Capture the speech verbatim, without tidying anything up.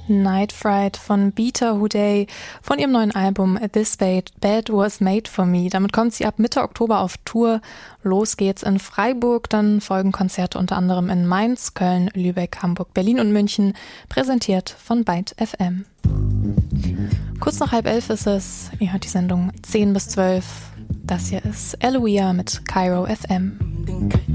Night Fright von Beta Houday von ihrem neuen Album This Bed, Bed Was Made For Me. Damit kommt sie ab Mitte Oktober auf Tour. Los geht's in Freiburg, dann folgen Konzerte unter anderem in Mainz, Köln, Lübeck, Hamburg, Berlin und München, präsentiert von Byte F M. Kurz nach halb elf ist es, ihr hört die Sendung zehn bis zwölf. Das hier ist Eloia mit Cairo F M.